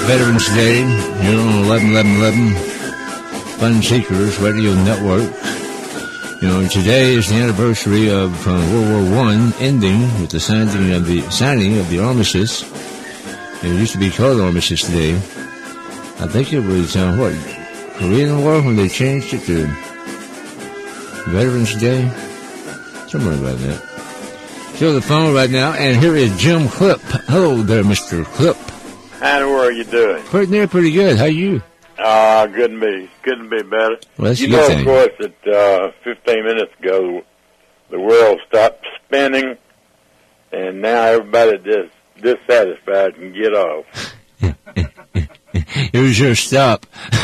Veterans Day here on 11-11-11 Fun Seekers Radio Network. You know, today is the anniversary of World War I ending with the signing of the armistice. It used to be called Armistice Day. I think it was, Korean War when they changed it to Veterans Day? Somewhere about that. To the phone right now, and here is Jim Clip. Hello there, Mr. Clip. How are you doing? Pretty good. How are you? Couldn't be better. Well, that's you a good thing. Of course, that 15 minutes ago, the world stopped spinning, and now everybody just dissatisfied can get off. Here's your stop.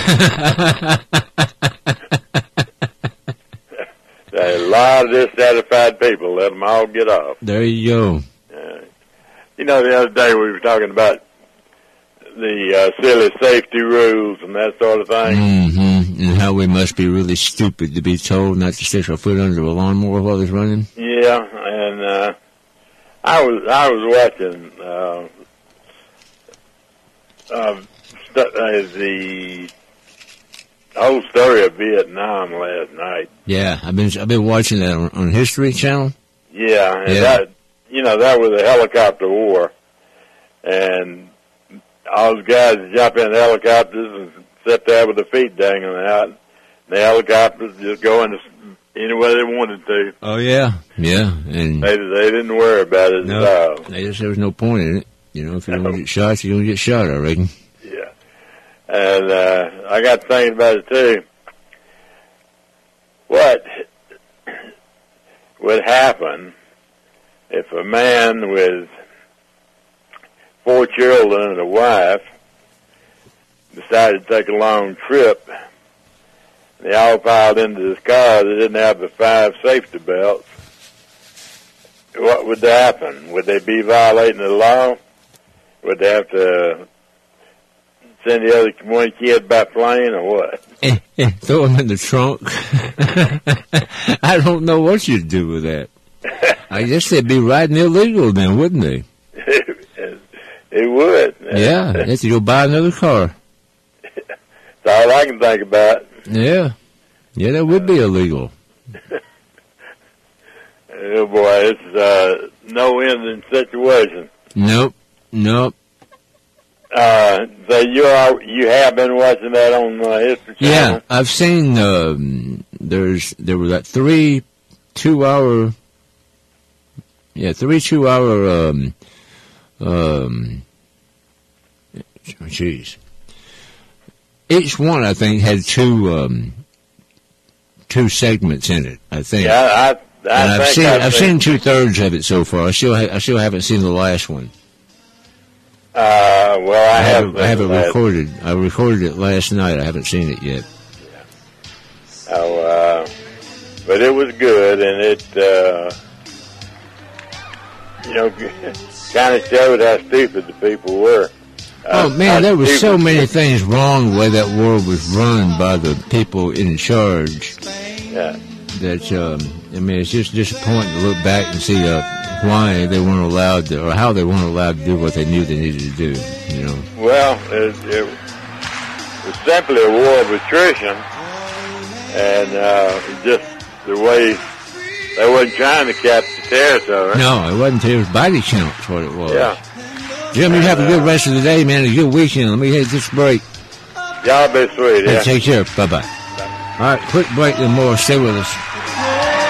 A lot of dissatisfied people. Let them all get off. There you go. The other day we were talking about the silly safety rules and that sort of thing. Mm-hmm. And how we must be really stupid to be told not to stick our foot under a lawnmower while it's running. Yeah, and I was watching the whole story of Vietnam last night. Yeah, I've been watching that on History Channel. Yeah, and that was a helicopter war, and all the guys jump in the helicopters and sit there with their feet dangling out. The helicopters just going anywhere they wanted to. Oh yeah, and they didn't worry about it at all. There was no point in it. If you're gonna get shot, you're gonna get shot, I reckon. Yeah, and I got thinking about it too. What would happen if a man with 4 children and a wife decided to take a long trip? They all piled into this car. They didn't have the 5 safety belts. What would happen? Would they be violating the law? Would they have to send the other one kid by plane or what? Throw him in the trunk. I don't know what you'd do with that. I guess they'd be riding illegal then, wouldn't they? It would. Yeah, they have to go buy another car. That's all I can think about. Yeah, that would be illegal. Oh boy, it's no ending situation. Nope. So you have been watching that on History Channel? Yeah, I've seen. There were like 3 2-hour. Yeah, 3 2-hour. Jeez. Each one, I think, had two segments in it. I think. Yeah, I've seen 2/3 of it so far. I still haven't seen the last one. Well, I have it recorded. I recorded it last night. I haven't seen it yet. Yeah. Oh, but it was good, and it, kind of showed how stupid the people were. Oh man, there were so many things wrong the way that war was run by the people in charge. Yeah. That it's just disappointing to look back and see why they weren't allowed to, or how they weren't allowed to do what they knew they needed to do. Well, it was simply a war of attrition, and just the way they wasn't trying to capture territory. No, it wasn't. It was body counts what it was. Yeah. Jim, you have a good rest of the day, man. A good weekend. Let me hit this break. Y'all be sweet. Hey, take care. Bye-bye. All right, quick break and more. Stay with us.